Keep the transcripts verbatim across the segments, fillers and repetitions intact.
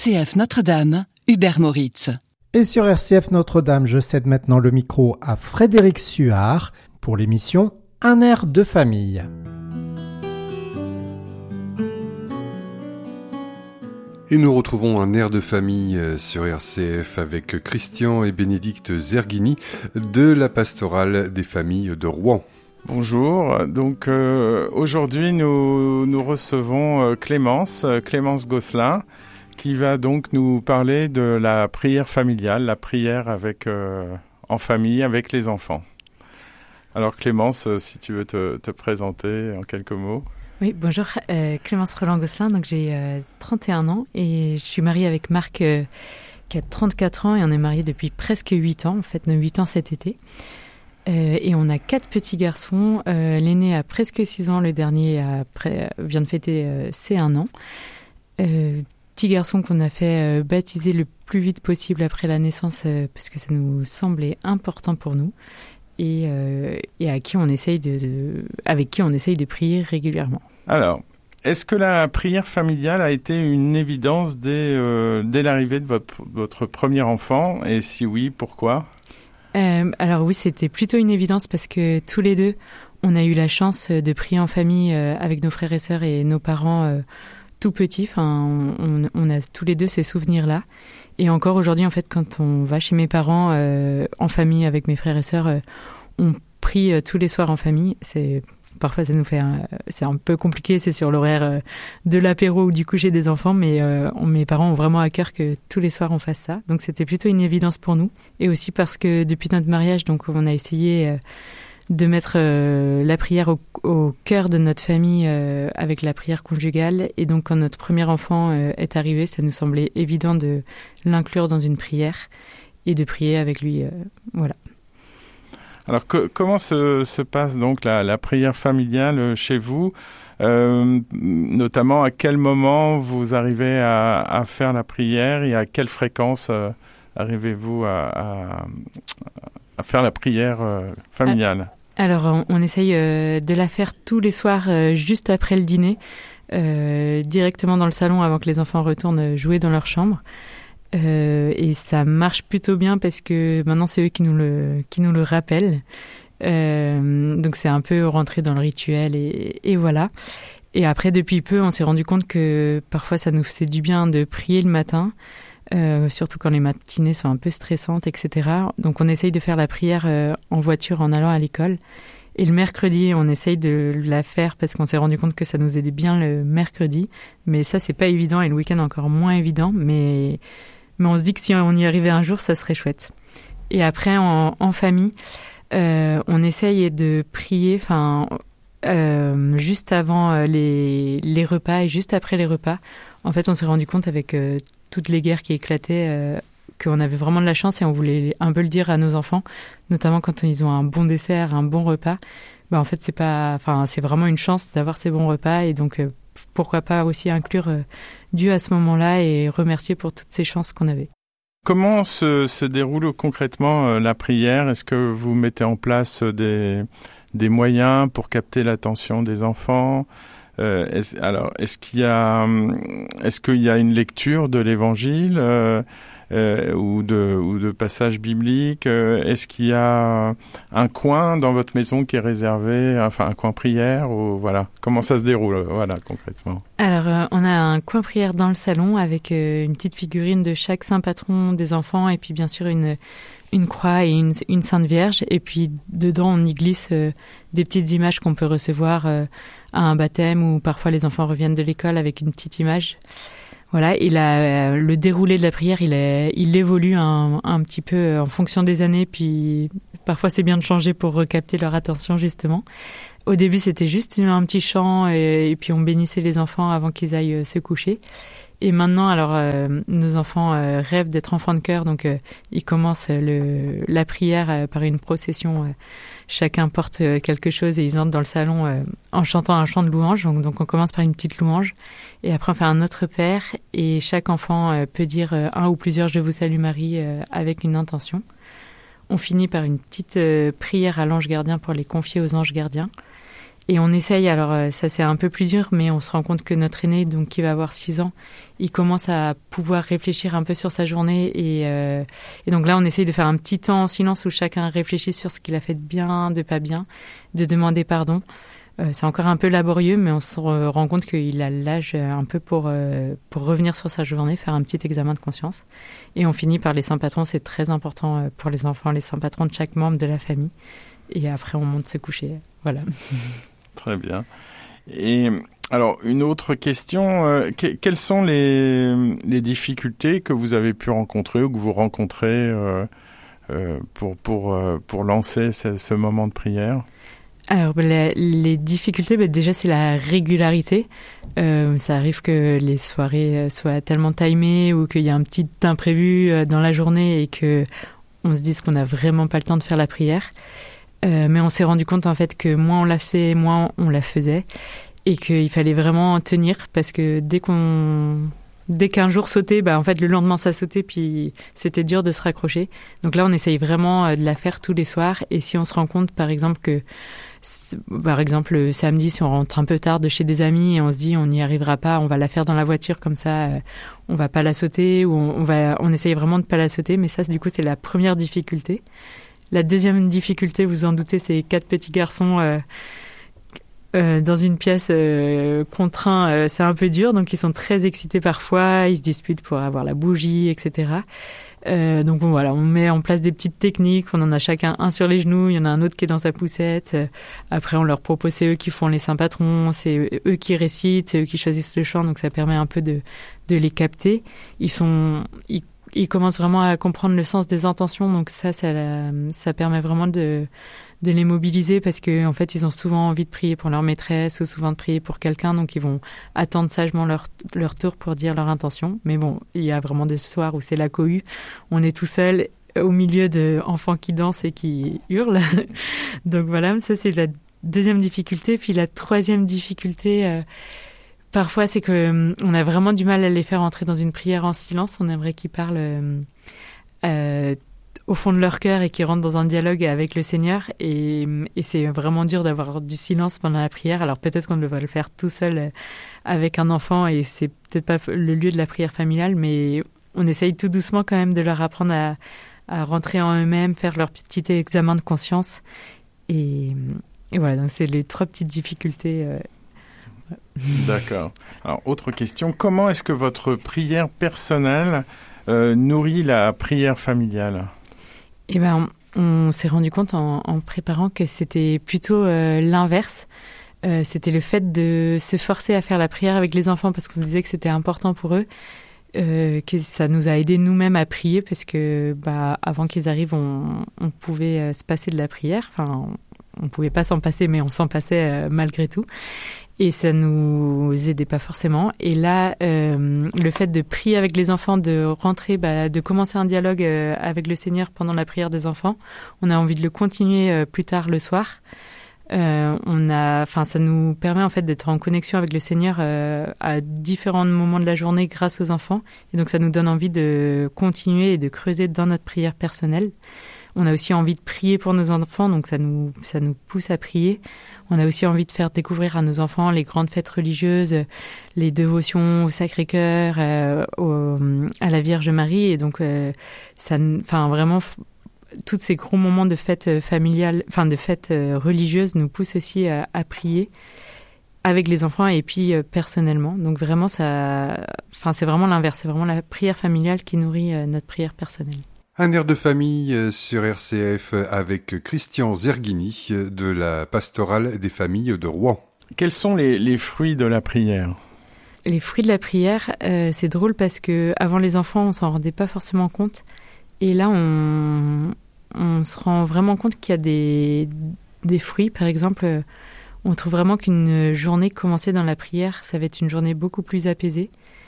C F Notre-Dame, Hubert Moritz. Et sur R C F Notre-Dame, je cède maintenant le micro à Frédéric Suard pour l'émission Un air de famille. Et nous retrouvons un air de famille sur R C F avec Christian et Bénédicte Zerghini de la pastorale des familles de Rouen. Bonjour, donc euh, aujourd'hui nous, nous recevons euh, Clémence, Clémence Gosselin, qui va donc nous parler de la prière familiale, la prière avec, euh, en famille avec les enfants. Alors Clémence, si tu veux te, te présenter en quelques mots. Oui, bonjour, euh, Clémence Roland-Gosselin, donc j'ai euh, trente et un ans et je suis mariée avec Marc euh, qui a trente-quatre ans et on est mariés depuis presque huit ans, en fait nos huit ans cet été. Euh, et on a quatre petits garçons, euh, l'aîné a presque six ans, le dernier a près, vient de fêter euh, ses un an. Euh, petit garçon qu'on a fait euh, baptiser le plus vite possible après la naissance euh, parce que ça nous semblait important pour nous et, euh, et à qui on essaye de, de, avec qui on essaye de prier régulièrement. Alors, est-ce que la prière familiale a été une évidence dès, euh, dès l'arrivée de votre, votre premier enfant et si oui, pourquoi ? Euh, alors oui, c'était plutôt une évidence parce que tous les deux, on a eu la chance de prier en famille euh, avec nos frères et sœurs et nos parents euh, tout petits. Enfin, on, on a tous les deux ces souvenirs-là. Et encore aujourd'hui, en fait, quand on va chez mes parents euh, en famille avec mes frères et sœurs, euh, on prie euh, tous les soirs en famille. C'est parfois ça nous fait, un, c'est un peu compliqué. C'est sur l'horaire euh, de l'apéro ou du coucher des enfants, mais euh, on, mes parents ont vraiment à cœur que tous les soirs on fasse ça. Donc c'était plutôt une évidence pour nous. Et aussi parce que depuis notre mariage, donc on a essayé euh, de mettre euh, la prière au, au cœur de notre famille euh, avec la prière conjugale. Et donc quand notre premier enfant euh, est arrivé, ça nous semblait évident de l'inclure dans une prière et de prier avec lui. Euh, voilà. Alors que, comment se, se passe donc la, la prière familiale chez vous, euh, notamment à quel moment vous arrivez à, à faire la prière et à quelle fréquence euh, arrivez-vous à, à, à faire la prière euh, familiale ? Alors on, on essaye euh, de la faire tous les soirs euh, juste après le dîner, euh, directement dans le salon avant que les enfants retournent jouer dans leur chambre. Euh, et ça marche plutôt bien parce que maintenant c'est eux qui nous le, qui nous le rappellent. Euh, donc c'est un peu rentré dans le rituel et, et voilà. Et après depuis peu on s'est rendu compte que parfois ça nous faisait du bien de prier le matin, euh, surtout quand les matinées sont un peu stressantes, et cetera. Donc on essaye de faire la prière euh, en voiture en allant à l'école. Et le mercredi, on essaye de la faire parce qu'on s'est rendu compte que ça nous aidait bien le mercredi. Mais ça, c'est pas évident et le week-end encore moins évident. Mais Mais on se dit que si on y arrivait un jour, ça serait chouette. Et après, en, en famille, euh, on essaye de prier enfin, euh, juste avant les, les repas et juste après les repas. En fait, on s'est rendu compte avec euh, toutes les guerres qui éclataient euh, qu'on avait vraiment de la chance et on voulait un peu le dire à nos enfants, notamment quand ils ont un bon dessert, un bon repas. Bah, en fait, c'est, pas, enfin, c'est vraiment une chance d'avoir ces bons repas et donc... Euh, pourquoi pas aussi inclure euh, Dieu à ce moment-là et remercier pour toutes ces chances qu'on avait. Comment se, se déroule concrètement euh, la prière ? Est-ce que vous mettez en place des, des moyens pour capter l'attention des enfants ? euh, est-ce, Alors, est-ce qu'il y a, est-ce qu'il y a une lecture de l'Évangile euh, euh, ou de, ou de passages bibliques ? euh, Est-ce qu'il y a un coin dans votre maison qui est réservé, enfin un coin prière ou voilà ? Comment ça se déroule, voilà, concrètement ? Alors, euh, on a un coin prière dans le salon avec euh, une petite figurine de chaque saint patron des enfants et puis bien sûr une une croix et une, une Sainte Vierge. Et puis dedans, on y glisse euh, des petites images qu'on peut recevoir euh, à un baptême ou parfois les enfants reviennent de l'école avec une petite image. Voilà, et la, le déroulé de la prière, il, est, il évolue un, un petit peu en fonction des années, puis parfois c'est bien de changer pour recapter leur attention justement. Au début, c'était juste un petit chant et, et puis on bénissait les enfants avant qu'ils aillent se coucher. Et maintenant, alors, euh, nos enfants euh, rêvent d'être enfants de chœur, donc euh, ils commencent le, la prière euh, par une procession. Euh, chacun porte euh, quelque chose et ils entrent dans le salon euh, en chantant un chant de louange. Donc, donc, on commence par une petite louange et après on fait un Notre Père et chaque enfant euh, peut dire euh, un ou plusieurs Je vous salue Marie euh, avec une intention. On finit par une petite euh, prière à l'ange gardien pour les confier aux anges gardiens. Et on essaye, alors ça c'est un peu plus dur, mais on se rend compte que notre aîné, donc qui va avoir six ans, il commence à pouvoir réfléchir un peu sur sa journée. Et, euh, et donc là, on essaye de faire un petit temps en silence où chacun réfléchit sur ce qu'il a fait de bien, de pas bien, de demander pardon. Euh, c'est encore un peu laborieux, mais on se rend compte qu'il a l'âge un peu pour, euh, pour revenir sur sa journée, faire un petit examen de conscience. Et on finit par les saints patrons, c'est très important pour les enfants, les saints patrons de chaque membre de la famille. Et après, on monte se coucher. Voilà. Très bien. Et alors, une autre question, euh, que, quelles sont les, les difficultés que vous avez pu rencontrer ou que vous rencontrez euh, euh, pour, pour, euh, pour lancer ce, ce moment de prière ? Alors, les, les difficultés, bah, déjà, c'est la régularité. Euh, ça arrive que les soirées soient tellement timées ou qu'il y a un petit imprévu dans la journée et qu'on se dise qu'on n'a vraiment pas le temps de faire la prière. Euh, mais on s'est rendu compte en fait que moins on la faisait, moins on la faisait et qu'il fallait vraiment tenir parce que dès qu'on dès qu'un jour sautait, bah en fait le lendemain ça sautait puis c'était dur de se raccrocher. Donc là on essaye vraiment de la faire tous les soirs et si on se rend compte par exemple que par exemple le samedi si on rentre un peu tard de chez des amis et on se dit on n'y arrivera pas, on va la faire dans la voiture comme ça euh, on va pas la sauter ou on, on va on essaye vraiment de pas la sauter mais ça du coup c'est la première difficulté. La deuxième difficulté, vous en doutez, c'est quatre petits garçons euh, euh, dans une pièce euh, contraint. Euh, c'est un peu dur, donc ils sont très excités parfois. Ils se disputent pour avoir la bougie, et cetera. Euh, donc bon, voilà, on met en place des petites techniques. On en a chacun un sur les genoux, il y en a un autre qui est dans sa poussette. Euh, après, on leur propose, c'est eux qui font les saints patrons, c'est eux qui récitent, c'est eux qui choisissent le chant. Donc ça permet un peu de, de les capter. Ils sont... Ils Ils commencent vraiment à comprendre le sens des intentions, donc ça, ça, ça permet vraiment de, de les mobiliser parce que en fait, ils ont souvent envie de prier pour leur maîtresse ou souvent de prier pour quelqu'un, donc ils vont attendre sagement leur, leur tour pour dire leur intention. Mais bon, il y a vraiment des soirs où c'est la cohue, on est tout seul au milieu d'enfants qui dansent et qui hurlent. Donc voilà, ça c'est la deuxième difficulté. Puis la troisième difficulté... Euh, Parfois, c'est que euh, on a vraiment du mal à les faire entrer dans une prière en silence. On aimerait qu'ils parlent euh, euh, au fond de leur cœur et qu'ils rentrent dans un dialogue avec le Seigneur. Et, et c'est vraiment dur d'avoir du silence pendant la prière. Alors peut-être qu'on va le faire tout seul euh, avec un enfant et c'est peut-être pas le lieu de la prière familiale, mais on essaye tout doucement quand même de leur apprendre à, à rentrer en eux-mêmes, faire leur petit examen de conscience. Et, et voilà, donc c'est les trois petites difficultés. Euh, D'accord. Alors, autre question. Comment est-ce que votre prière personnelle euh, nourrit la prière familiale ? Eh ben, on, on s'est rendu compte en, en préparant que c'était plutôt euh, l'inverse. Euh, c'était le fait de se forcer à faire la prière avec les enfants parce qu'on se disait que c'était important pour eux. Euh, que ça nous a aidé nous-mêmes à prier parce que bah, avant qu'ils arrivent, on, on pouvait euh, se passer de la prière. Enfin, on ne pouvait pas s'en passer, mais on s'en passait euh, malgré tout. Et ça nous aidait pas forcément. Et là, euh, le fait de prier avec les enfants, de rentrer, bah, de commencer un dialogue euh, avec le Seigneur pendant la prière des enfants, on a envie de le continuer euh, plus tard le soir. Euh, on a, enfin, ça nous permet en fait d'être en connexion avec le Seigneur euh, à différents moments de la journée grâce aux enfants. Et donc, ça nous donne envie de continuer et de creuser dans notre prière personnelle. On a aussi envie de prier pour nos enfants, donc ça nous, ça nous pousse à prier. On a aussi envie de faire découvrir à nos enfants les grandes fêtes religieuses, les dévotions au Sacré-Cœur, euh, au, à la Vierge Marie. Et donc, euh, ça, enfin, vraiment, tous ces gros moments de fêtes familiales, enfin, de fêtes religieuses nous poussent aussi à, à prier avec les enfants et puis euh, personnellement. Donc vraiment, ça, enfin, c'est vraiment l'inverse. C'est vraiment la prière familiale qui nourrit euh, notre prière personnelle. Un air de famille sur R C F avec Christian Zerghini de la pastorale des familles de Rouen. Quels sont les, les fruits de la prière ? Les fruits de la prière, euh, c'est drôle parce que avant les enfants, on s'en rendait pas forcément compte. Et là, on, on se rend vraiment compte qu'il y a des, des fruits. Par exemple, on trouve vraiment qu'une journée commencée dans la prière, ça va être une journée beaucoup plus apaisée.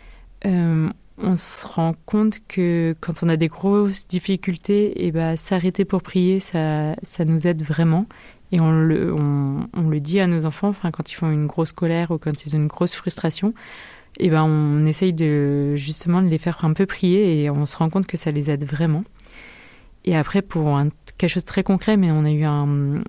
Euh, on se rend compte que quand on a des grosses difficultés, et ben, s'arrêter pour prier, ça, ça nous aide vraiment. Et on le, on, on le dit à nos enfants, enfin, quand ils font une grosse colère ou quand ils ont une grosse frustration, et ben, on essaye de, justement de les faire un peu prier et on se rend compte que ça les aide vraiment. Et après, pour un, quelque chose de très concret, mais on a eu un,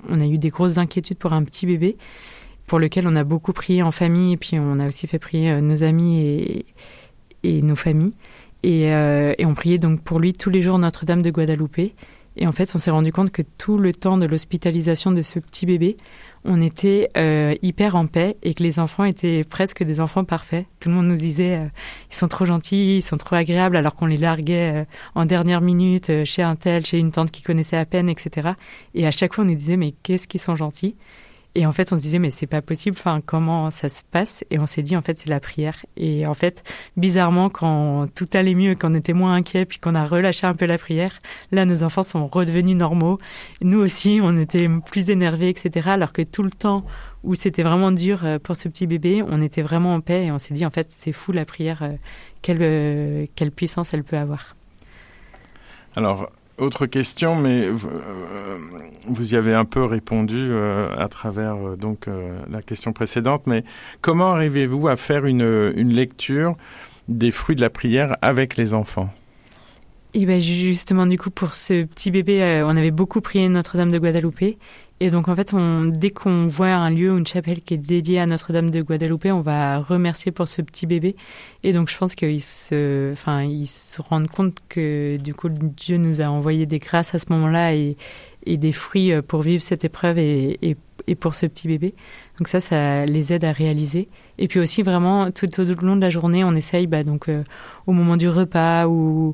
on a eu des grosses inquiétudes pour un petit bébé, pour lequel on a beaucoup prié en famille, et puis on a aussi fait prier euh, nos amis et, et nos familles. Et, euh, et on priait donc pour lui tous les jours Notre-Dame de Guadalupe. Et en fait, on s'est rendu compte que tout le temps de l'hospitalisation de ce petit bébé, on était euh, hyper en paix et que les enfants étaient presque des enfants parfaits. Tout le monde nous disait euh, ils sont trop gentils, ils sont trop agréables, alors qu'on les larguait euh, en dernière minute euh, chez un tel, chez une tante qui connaissait à peine, et cetera. Et à chaque fois, on nous disait mais qu'est-ce qu'ils sont gentils. Et en fait, on se disait, mais c'est pas possible, enfin, comment ça se passe? Et on s'est dit, en fait, c'est la prière. Et en fait, bizarrement, quand tout allait mieux, qu'on était moins inquiets, puis qu'on a relâché un peu la prière, là, nos enfants sont redevenus normaux. Nous aussi, on était plus énervés, et cetera. Alors que tout le temps où c'était vraiment dur pour ce petit bébé, on était vraiment en paix. Et on s'est dit, en fait, c'est fou la prière, quelle, quelle puissance elle peut avoir. Alors, autre question, mais vous, euh, vous y avez un peu répondu euh, à travers euh, donc euh, la question précédente, mais comment arrivez-vous à faire une, une lecture des fruits de la prière avec les enfants? Et ben justement, du coup, pour ce petit bébé, euh, on avait beaucoup prié Notre-Dame de Guadalupe. Et donc, en fait, on, dès qu'on voit un lieu ou une chapelle qui est dédiée à Notre-Dame de Guadalupe, on va remercier pour ce petit bébé. Et donc, je pense qu'ils se, enfin, ils se rendent compte que, du coup, Dieu nous a envoyé des grâces à ce moment-là et, et des fruits pour vivre cette épreuve et, et, et pour ce petit bébé. Donc ça, ça les aide à réaliser. Et puis aussi, vraiment, tout au long de la journée, on essaye, bah, donc, euh, au moment du repas ou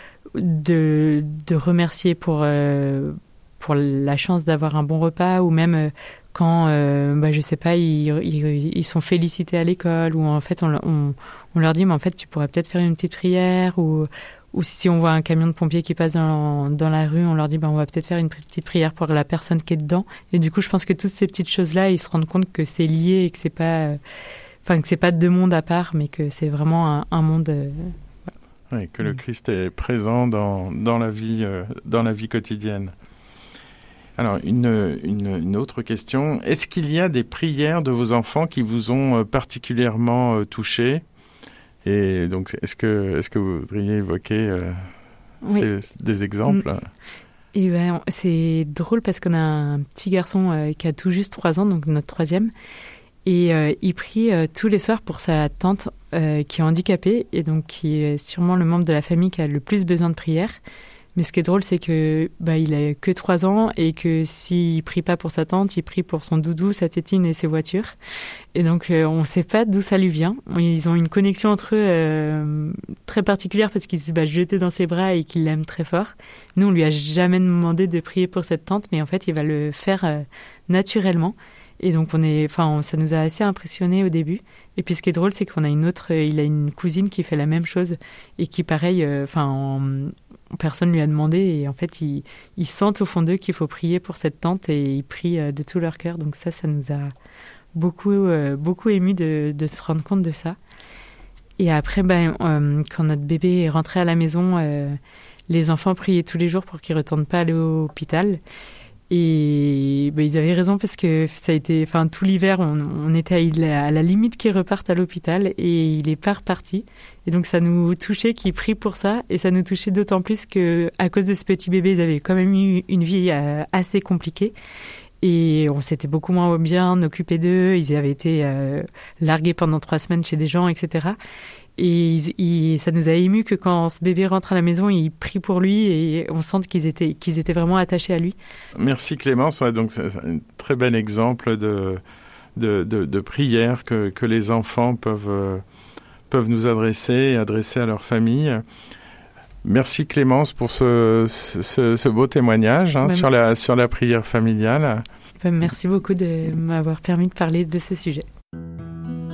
de, de remercier pour... Euh, pour la chance d'avoir un bon repas, ou même quand, euh, bah, je sais pas, ils, ils, ils sont félicités à l'école, ou en fait, on, on, on leur dit, mais en fait, tu pourrais peut-être faire une petite prière, ou, ou si on voit un camion de pompiers qui passe dans, dans la rue, on leur dit, bah, on va peut-être faire une petite prière pour la personne qui est dedans. Et du coup, je pense que toutes ces petites choses-là, ils se rendent compte que c'est lié et que c'est pas, enfin, que c'est pas deux mondes à part, mais que c'est vraiment un, un monde. Euh, voilà. Oui, que le Christ est présent dans, dans la vie, euh, dans la vie quotidienne. Alors, une, une, une autre question. Est-ce qu'il y a des prières de vos enfants qui vous ont particulièrement euh, touché? Et donc, est-ce que, est-ce que vous voudriez évoquer euh, oui. ces, des exemples? Et ben, c'est drôle parce qu'on a un petit garçon euh, qui a tout juste trois ans, donc notre troisième. Et euh, il prie euh, tous les soirs pour sa tante euh, qui est handicapée et donc qui est sûrement le membre de la famille qui a le plus besoin de prière. Mais ce qui est drôle, c'est que bah, il a que trois ans et que s'il prie pas pour sa tante, il prie pour son doudou, sa tétine et ses voitures. Et donc, euh, on ne sait pas d'où ça lui vient. Ils ont une connexion entre eux euh, très particulière parce qu'il se bah, jeter dans ses bras et qu'il l'aime très fort. Nous, on lui a jamais demandé de prier pour cette tante, mais en fait, il va le faire euh, naturellement. Et donc, on est, enfin, ça nous a assez impressionnés au début. Et puis, ce qui est drôle, c'est qu'on a une autre, il a une cousine qui fait la même chose et qui, pareil, enfin, euh, personne lui a demandé et en fait ils, ils sentent au fond d'eux qu'il faut prier pour cette tante et ils prient de tout leur cœur. Donc ça, ça nous a beaucoup, euh, beaucoup émus de, de se rendre compte de ça. Et après, ben, euh, quand notre bébé est rentré à la maison, euh, les enfants priaient tous les jours pour qu'il ne retourne pas à l'hôpital. Et ben, ils avaient raison parce que ça a été, enfin, tout l'hiver, on, on était à, à la limite qu'ils repartent à l'hôpital et il n'est pas reparti. Et donc, ça nous touchait qu'ils prient pour ça. Et ça nous touchait d'autant plus que, à cause de ce petit bébé, ils avaient quand même eu une vie euh, assez compliquée. Et on s'était beaucoup moins bien occupé d'eux. Ils avaient été euh, largués pendant trois semaines chez des gens, et cetera. Et il, il, ça nous a ému que quand ce bébé rentre à la maison, il prie pour lui et on sent qu'ils étaient, qu'ils étaient vraiment attachés à lui. Merci Clémence. Ouais, donc c'est un très bel exemple de, de, de, de prière que, que les enfants peuvent, euh, peuvent nous adresser et adresser à leur famille. Merci Clémence pour ce, ce, ce beau témoignage hein, sur, la, sur la prière familiale. Merci beaucoup de m'avoir permis de parler de ce sujet.